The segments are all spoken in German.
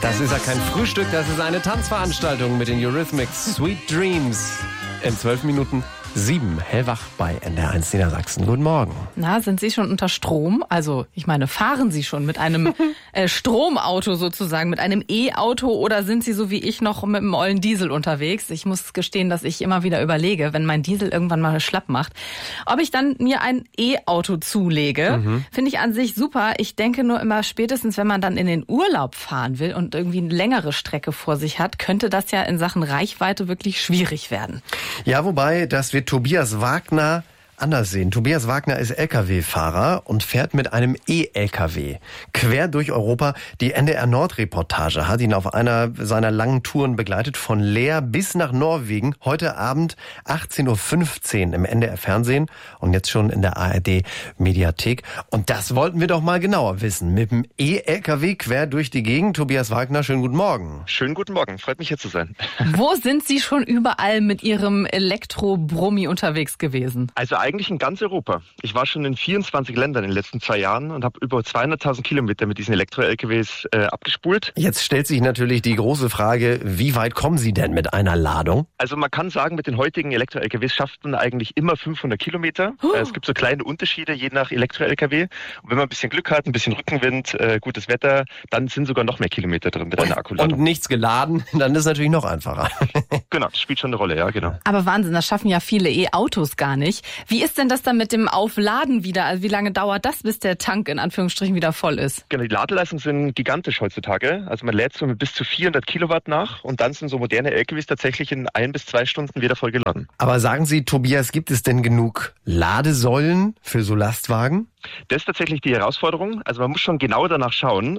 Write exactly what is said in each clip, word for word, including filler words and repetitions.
Das ist ja kein Frühstück, das ist eine Tanzveranstaltung mit den Eurythmics. Sweet Dreams. In zwölf Minuten sieben. Hellwach bei N D R eins Niedersachsen. Guten Morgen. Na, sind Sie schon unter Strom? Also, ich meine, fahren Sie schon mit einem äh, Stromauto sozusagen, mit einem E-Auto, oder sind Sie so wie ich noch mit einem ollen Diesel unterwegs? Ich muss gestehen, dass ich immer wieder überlege, wenn mein Diesel irgendwann mal schlapp macht, ob ich dann mir ein E-Auto zulege. Mhm. Finde ich an sich super. Ich denke nur immer, spätestens wenn man dann in den Urlaub fahren will und irgendwie eine längere Strecke vor sich hat, könnte das ja in Sachen Reichweite wirklich schwierig werden. Ja, wobei, das wird Tobias Wagner anders sehen. Tobias Wagner ist L K W-Fahrer und fährt mit einem E-L K W quer durch Europa. Die N D R Nord-Reportage hat ihn auf einer seiner langen Touren begleitet, von Leer bis nach Norwegen. Heute Abend achtzehn Uhr fünfzehn im N D R-Fernsehen und jetzt schon in der A R D-Mediathek. Und das wollten wir doch mal genauer wissen. Mit dem E-L K W quer durch die Gegend. Tobias Wagner, schönen guten Morgen. Schönen guten Morgen, freut mich hier zu sein. Wo sind Sie schon überall mit Ihrem Elektro-Brummi unterwegs gewesen? Also eigentlich in ganz Europa. Ich war schon in vierundzwanzig Ländern in den letzten zwei Jahren und habe über zweihunderttausend Kilometer mit diesen Elektro-L K Ws äh, abgespult. Jetzt stellt sich natürlich die große Frage, wie weit kommen Sie denn mit einer Ladung? Also man kann sagen, mit den heutigen Elektro-L K Ws schafft man eigentlich immer fünfhundert Kilometer. Oh. Es gibt so kleine Unterschiede je nach Elektro-L K W. Und wenn man ein bisschen Glück hat, ein bisschen Rückenwind, äh, gutes Wetter, dann sind sogar noch mehr Kilometer drin mit einer Akkuladung. Und nichts geladen, dann ist es natürlich noch einfacher. Genau, das spielt schon eine Rolle, ja, genau. Aber Wahnsinn, das schaffen ja viele E-Autos gar nicht. Wie ist denn das dann mit dem Aufladen wieder? Also wie lange dauert das, bis der Tank in Anführungsstrichen wieder voll ist? Genau, die Ladeleistungen sind gigantisch heutzutage. Also man lädt so mit bis zu vierhundert Kilowatt nach und dann sind so moderne L K Ws tatsächlich in ein bis zwei Stunden wieder voll geladen. Aber sagen Sie, Tobias, gibt es denn genug Ladesäulen für so Lastwagen? Das ist tatsächlich die Herausforderung. Also man muss schon genau danach schauen.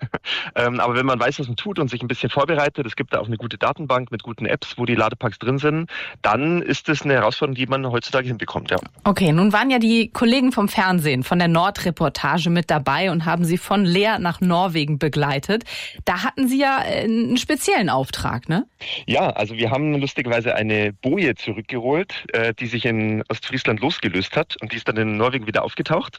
ähm, aber wenn man weiß, was man tut und sich ein bisschen vorbereitet, es gibt da auch eine gute Datenbank mit guten Apps, wo die Ladepacks drin sind, dann ist das eine Herausforderung, die man heutzutage hinbekommt, ja. Okay, nun waren ja die Kollegen vom Fernsehen, von der Nordreportage mit dabei und haben Sie von Leer nach Norwegen begleitet. Da hatten Sie ja einen speziellen Auftrag, ne? Ja, also wir haben lustigerweise eine Boje zurückgeholt, äh, die sich in Ostfriesland losgelöst hat und die ist dann in Norwegen wieder aufgetaucht.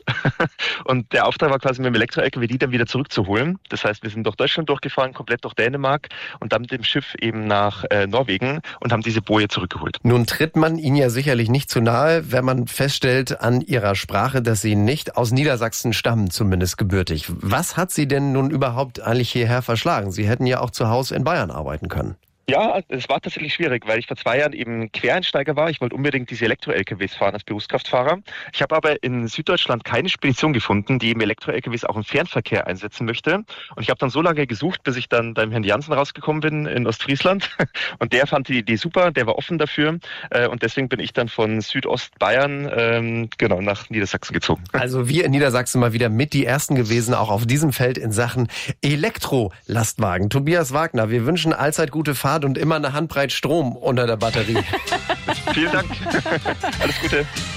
Und der Auftrag war quasi mit dem Elektro-L K W die dann wieder zurückzuholen. Das heißt, wir sind durch Deutschland durchgefahren, komplett durch Dänemark und dann mit dem Schiff eben nach äh, Norwegen und haben diese Boje zurückgeholt. Nun tritt man Ihnen ja sicherlich nicht zu nahe, wenn man feststellt an Ihrer Sprache, dass Sie nicht aus Niedersachsen stammen, zumindest gebürtig. Was hat Sie denn nun überhaupt eigentlich hierher verschlagen? Sie hätten ja auch zu Hause in Bayern arbeiten können. Ja, es war tatsächlich schwierig, weil ich vor zwei Jahren eben Quereinsteiger war. Ich wollte unbedingt diese Elektro-L K Ws fahren als Berufskraftfahrer. Ich habe aber in Süddeutschland keine Spedition gefunden, die eben Elektro-L K Ws auch im Fernverkehr einsetzen möchte. Und ich habe dann so lange gesucht, bis ich dann beim Herrn Jansen rausgekommen bin in Ostfriesland. Und der fand die Idee super, der war offen dafür. Und deswegen bin ich dann von Südostbayern ähm, genau nach Niedersachsen gezogen. Also wir in Niedersachsen mal wieder mit die Ersten gewesen, auch auf diesem Feld in Sachen Elektro-Lastwagen. Tobias Wagner, wir wünschen allzeit gute Fahrt und immer eine Handbreit Strom unter der Batterie. Vielen Dank. Alles Gute.